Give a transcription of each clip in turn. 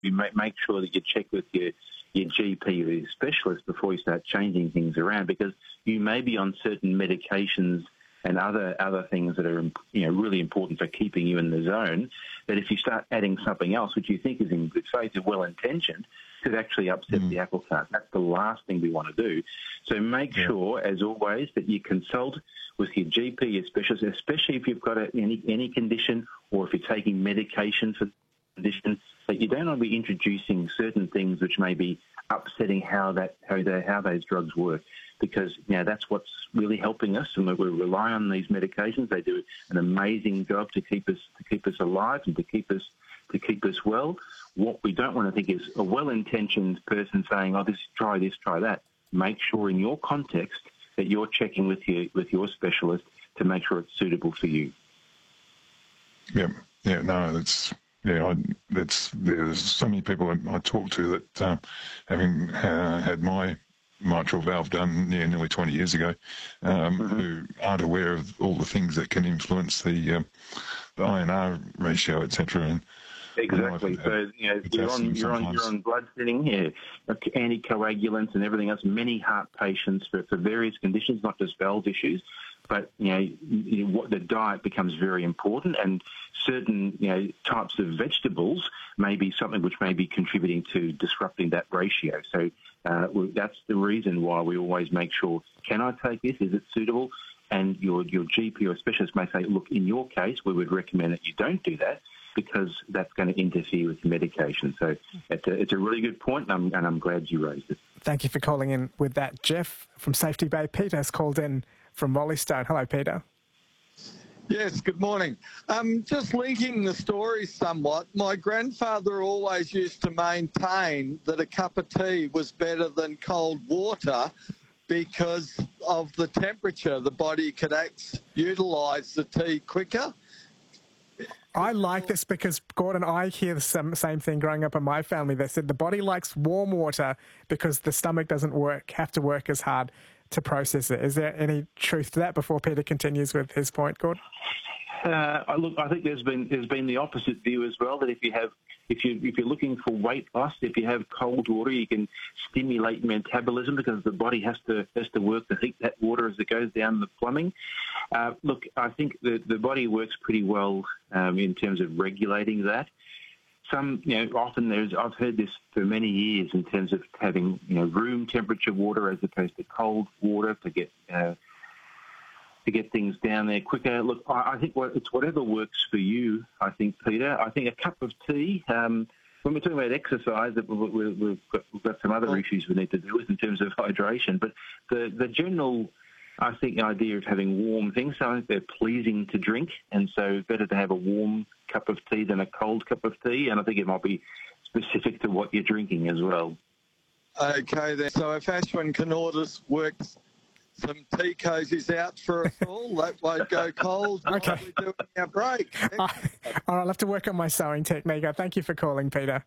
you make sure that you check with your GP or your specialist before you start changing things around, because you may be on certain medications and other things that are really important for keeping you in the zone, that if you start adding something else, which you think is in good faith and well-intentioned, could actually upset the apple cart. That's the last thing we want to do. So make sure, as always, that you consult with your GP, your specialist, especially if you've got any condition or if you're taking medication for the condition, that you don't want to be introducing certain things which may be upsetting how those drugs work. Because that's what's really helping us, and we rely on these medications. They do an amazing job to keep us alive and to keep us well. What we don't want to think is a well-intentioned person saying, "Oh, try this, try that." Make sure in your context that you're checking with your specialist to make sure it's suitable for you. There's so many people I talk to that having had my mitral valve done nearly 20 years ago, who aren't aware of all the things that can influence the INR ratio, etc. And exactly. So you're on blood thinning, anticoagulants and everything else. Many heart patients for various conditions, not just valve issues. But what the diet becomes very important, and certain types of vegetables may be something which may be contributing to disrupting that ratio. So that's the reason why we always make sure: can I take this? Is it suitable? And your GP or specialist may say, look, in your case, we would recommend that you don't do that, because that's going to interfere with medication. So it's a really good point, and I'm glad you raised it. Thank you for calling in with that, Jeff from Safety Bay. Peter has called in from Rollystone. Hello, Peter. Yes, good morning. Just linking the story somewhat, my grandfather always used to maintain that a cup of tea was better than cold water because of the temperature. The body could utilise the tea quicker. I like this because, Gordon, I hear the same thing growing up in my family. They said the body likes warm water because the stomach doesn't have to work as hard to process it. Is there any truth to that before Peter continues with his point, Gordon? Look, I think there's been the opposite view as well, that if you're looking for weight loss, if you have cold water, you can stimulate metabolism because the body has to work to heat that water as it goes down the plumbing. Look, I think the body works pretty well in terms of regulating that. Often I've heard this for many years in terms of having room temperature water as opposed to cold water to get things down there quicker. Look, I think it's whatever works for you. I think, Peter. I think a cup of tea. When we're talking about exercise, we've got some other issues we need to deal with in terms of hydration. But the general, I think, idea of having warm things, so I think they're pleasing to drink, and so better to have a warm cup of tea than a cold cup of tea, and I think it might be specific to what you're drinking as well. Okay, then. So if Ashwin can order some tea cozies out for us all, that won't go cold while we're doing our break. All right, I'll have to work on my sewing technique. Thank you for calling, Peter.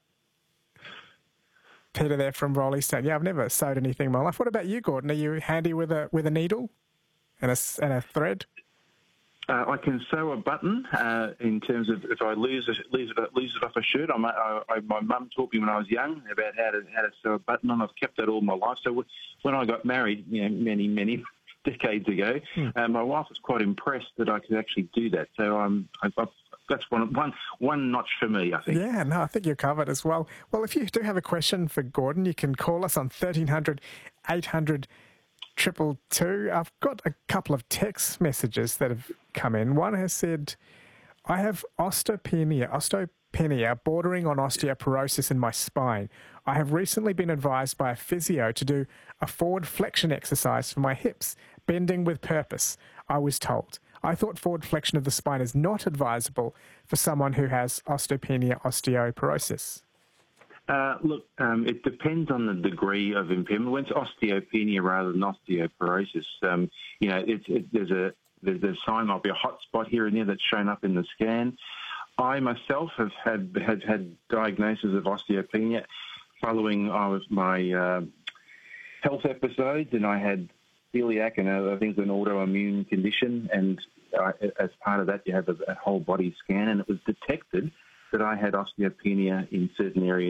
Peter there from Rollystone. Yeah, I've never sewed anything in my life. What about you, Gordon? Are you handy with a needle and a thread? I can sew a button in terms of if I lose it off a shirt. My mum taught me when I was young about how to sew a button on. I've kept that all my life. So when I got married, many decades ago, my wife was quite impressed that I could actually do that. So that's one notch for me, I think. Yeah, no, I think you're covered as well. Well, if you do have a question for Gordon, you can call us on 1300 800 222. I've got a couple of text messages that have come in. One has said, I have osteopenia bordering on osteoporosis in my spine. I have recently been advised by a physio to do a forward flexion exercise for my hips, bending with purpose, I was told. I thought forward flexion of the spine is not advisable for someone who has osteoporosis. Look, it depends on the degree of impairment. When it's osteopenia rather than osteoporosis, there's a sign, might be a hot spot here and there that's shown up in the scan. I myself have had diagnosis of osteopenia following my health episodes, and I had celiac and other things, an autoimmune condition, and as part of that you have a whole body scan, and it was detected that I had osteopenia in certain areas